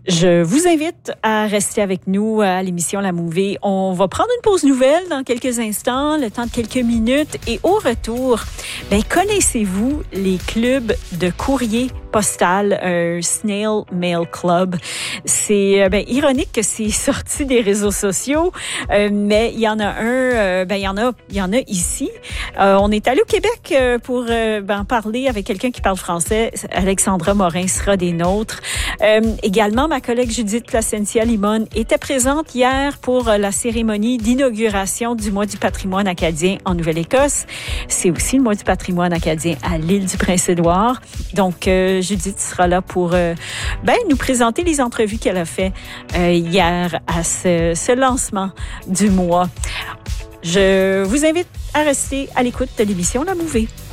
Je vous invite à rester avec nous à l'émission La Mouvée. On va prendre une pause nouvelle dans quelques instants, le temps de quelques minutes. Et au retour, connaissez-vous les clubs de courrier postal, un Snail Mail Club? C'est ironique que c'est sorti des réseaux sociaux, mais il y en a un, il y en a ici. On est allé au Québec pour en parler avec quelqu'un qui parle français. Alexandra Morin sera des nôtres. Également, ma collègue Judith Placencia-Limon était présente hier pour la cérémonie d'inauguration du mois du patrimoine acadien en Nouvelle-Écosse. C'est aussi le mois du patrimoine acadien à l'île du Prince-Édouard. Donc, Judith sera là pour nous présenter les entrevues qu'elle a fait hier à ce lancement du mois. Je vous invite à rester à l'écoute de l'émission La Mouvée.